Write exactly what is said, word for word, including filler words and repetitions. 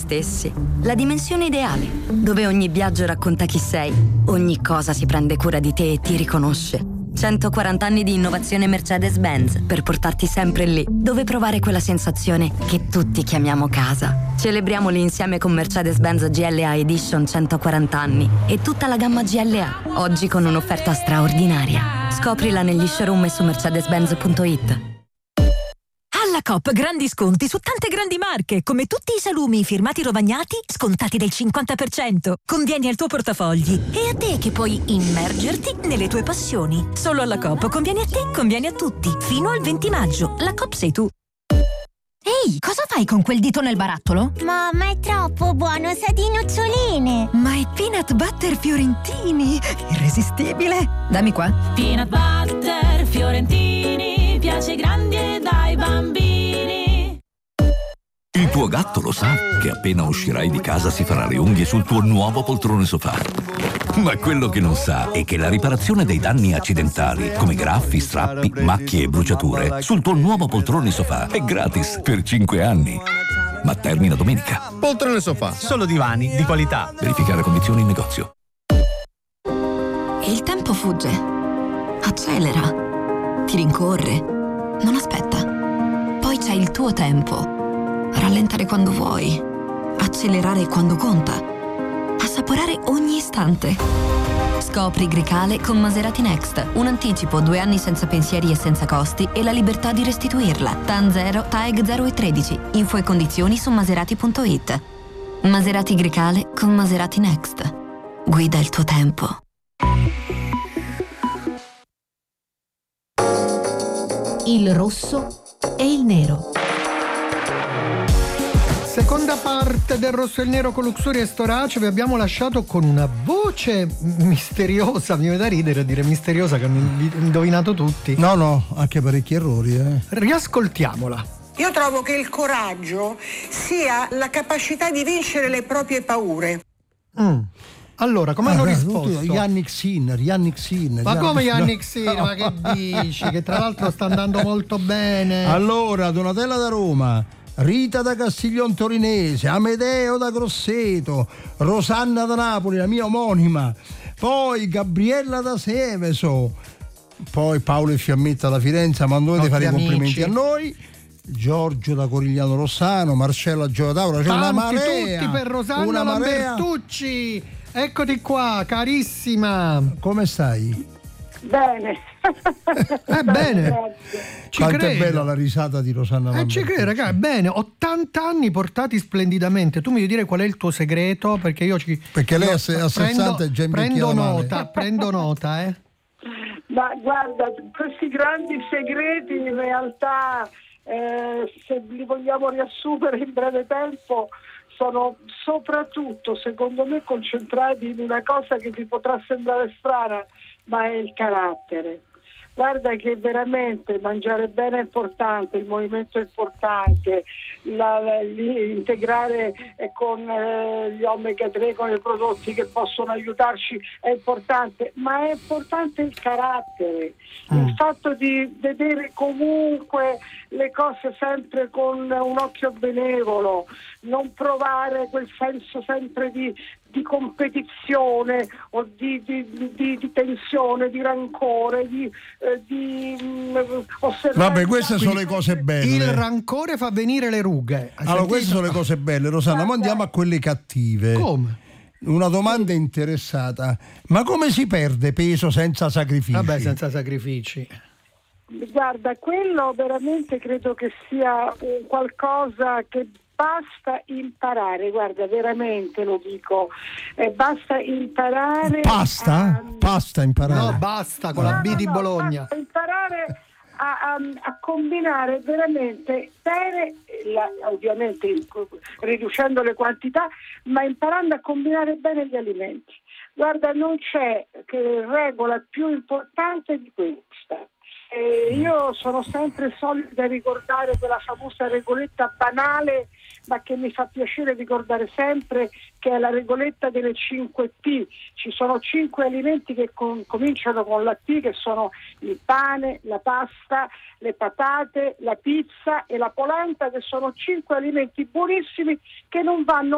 stessi. La dimensione ideale, dove ogni viaggio racconta chi sei, ogni cosa si prende cura di te e ti riconosce. centoquaranta anni di innovazione Mercedes-Benz per portarti sempre lì, dove provare quella sensazione che tutti chiamiamo casa. Celebriamoli insieme con Mercedes-Benz G L A Edition centoquaranta anni e tutta la gamma G L A, oggi con un'offerta straordinaria. Scoprila negli showroom e su mercedes benz punto it. Alla Coop grandi sconti su tante grandi marche, come tutti i salumi firmati Rovagnati scontati del cinquanta per cento. Convieni al tuo portafogli e a te che puoi immergerti nelle tue passioni. Solo alla Coop conviene a te, conviene a tutti. Fino al venti maggio. La Coop sei tu. Ehi, cosa fai con quel dito nel barattolo? Mamma, è troppo buono, sa di noccioline. Ma è peanut butter fiorentini, irresistibile. Dammi qua. Peanut butter fiorentini, piace grandi e dai bambini. Il tuo gatto lo sa che appena uscirai di casa si farà le unghie sul tuo nuovo poltrone sofà. Ma quello che non sa è che la riparazione dei danni accidentali, come graffi, strappi, macchie e bruciature, sul tuo nuovo poltrone sofà è gratis per cinque anni. Ma termina domenica. Poltrone sofà, solo divani di qualità. Verificare condizioni in negozio. E il tempo fugge, accelera, ti rincorre, non aspetta. Poi c'è il tuo tempo. Rallentare quando vuoi, accelerare quando conta. Assaporare ogni istante. Scopri Grecale con Maserati Next. Un anticipo, due anni senza pensieri e senza costi e la libertà di restituirla. T A N zero, T A E G zero e tredici. Info e condizioni su maserati punto it. Maserati Grecale con Maserati Next. Guida il tuo tempo. Il rosso e il nero. Seconda parte del Rosso e il Nero con Luxuria e Storace. Vi abbiamo lasciato con una voce misteriosa, mi viene da ridere a dire misteriosa, che hanno indovinato tutti. No, no, anche parecchi errori, eh. Riascoltiamola. Io trovo che il coraggio sia la capacità di vincere le proprie paure. Mm. Allora, come ah, hanno risposto? Yannick Sinner, Yannick Sinner. Ma Yannick... come Yannick Sinner? No. Ma che dici? Che tra l'altro sta andando molto bene. Allora, Donatella da Roma, Rita da Castiglion Torinese, Amedeo da Grosseto, Rosanna da Napoli, la mia omonima, poi Gabriella da Seveso, poi Paolo e Fiammetta da Firenze, ma dovete fare i complimenti a noi. Giorgio da Corigliano Rossano, Marcella Giotauro, c'è una marea, tutti per Rosanna una Lambertucci. Eccoti qua, carissima. Come stai? Bene. Eh bene. Ci Quanto credo. È bella la risata di Rosanna Lambertucci. Eh, ci credo, raga, bene. ottanta anni portati splendidamente. Tu mi devi dire qual è il tuo segreto? Perché io ci. Perché lei io a sessanta è già prendo nota, male. prendo nota, eh. Ma guarda, questi grandi segreti in realtà, eh, se li vogliamo riassumere in breve tempo, sono soprattutto, secondo me, concentrati in una cosa che ti potrà sembrare strana, ma è il carattere. Guarda che veramente mangiare bene è importante, il movimento è importante, la, la, integrare con eh, gli omega tre, con i prodotti che possono aiutarci è importante, ma è importante il carattere, mm. il fatto di vedere comunque le cose sempre con un occhio benevolo, non provare quel senso sempre di di competizione o di, di, di, di tensione, di rancore, di, eh, di mh, osservanza. Vabbè, queste sono le cose belle. Il rancore fa venire le rughe. Hai allora, sentito? queste sono le cose belle, Rosanna, ma andiamo a quelle cattive. Come? Una domanda interessata. Ma come si perde peso senza sacrifici? Vabbè, senza sacrifici. Guarda, quello veramente credo che sia un qualcosa che basta imparare, guarda, veramente lo dico, eh, basta imparare. Basta? A, basta imparare? No, basta con no, la B no, di Bologna. Basta imparare a, a, a combinare veramente bene, la, ovviamente riducendo le quantità, ma imparando a combinare bene gli alimenti. Guarda, non c'è che regola più importante di questa. Eh, io sono sempre solita ricordare quella famosa regoletta banale, ma che mi fa piacere ricordare sempre, che è la regoletta delle cinque P. Ci sono cinque alimenti che com- cominciano con la P, che sono il pane, la pasta, le patate, la pizza e la polenta, che sono cinque alimenti buonissimi che non vanno